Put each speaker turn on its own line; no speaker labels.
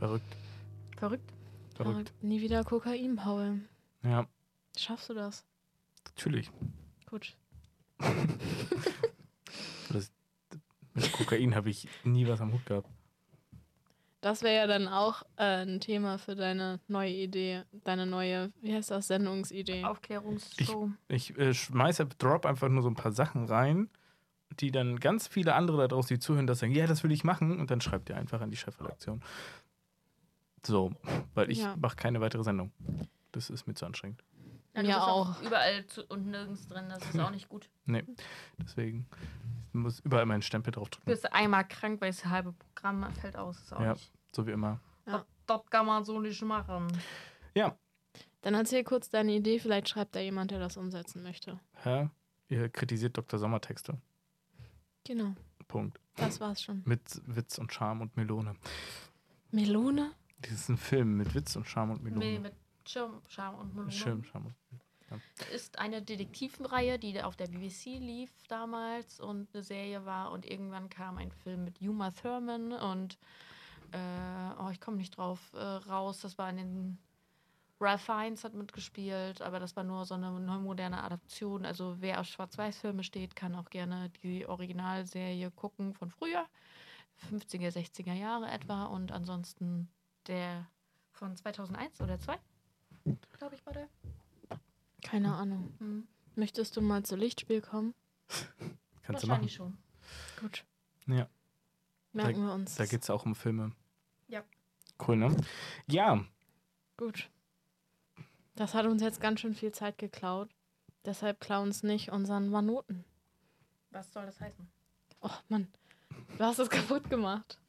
Verrückt.
Verrückt?
Verrückt.
Nie wieder Kokain, Paul.
Ja,
Schaffst du das?
natürlich.
Gut.
Mit Kokain habe ich nie was am Hut gehabt.
Das wäre ja dann auch ein Thema für deine neue Idee. Deine neue, wie heißt das, Sendungsidee?
Aufklärungsshow.
Ich drop einfach nur so ein paar Sachen rein, die dann ganz viele andere da draußen, die zuhören, das sagen, ja, das will ich machen. Und dann schreibt ihr einfach an die Chefredaktion. So, weil ich mache keine weitere Sendung. Das ist mir zu anstrengend.
Ja, du
Ja,
bist
auch.
Überall und nirgends drin, das ist auch nicht gut.
Nee, deswegen ich muss überall meinen Stempel drauf
Du
drücken.
bist einmal krank, weil das halbe Programm fällt aus. Ist auch nicht.
So wie immer.
Ja.
Das kann man so nicht machen.
Ja.
Dann erzähl kurz deine Idee, vielleicht schreibt da jemand, der das umsetzen möchte.
Hä? Ihr kritisiert Dr. Sommer-Texte.
Genau,
Punkt.
das war's schon.
Mit Witz und Charme und Melone.
Melone?
Das ist ein Film mit Witz und Charme und Melone.
Mit Schirm, Charme und Melone.
Schirm, Charme und
Ist eine Detektivreihe, die auf der BBC lief damals und eine Serie war. Und irgendwann kam ein Film mit Uma Thurman und ich komme nicht drauf raus. Das war in den Ralph Fiennes hat mitgespielt, aber das war nur so eine moderne Adaption. Also wer auf Schwarz-Weiß-Filme steht, kann auch gerne die Originalserie gucken von früher, 50er, 60er Jahre etwa. Und ansonsten der von 2001 oder 2, glaube ich, war der.
Keine Ahnung. Möchtest du mal zu Lichtspiel kommen?
Kannst du machen.
Wahrscheinlich schon.
Gut.
Ja.
Merken wir uns.
Da geht es auch um Filme.
Ja.
Cool, ne? Ja.
Gut. Das hat uns jetzt ganz schön viel Zeit geklaut. Deshalb klauen uns nicht unseren Manoten.
Was soll das heißen?
Oh Mann, du hast es kaputt gemacht.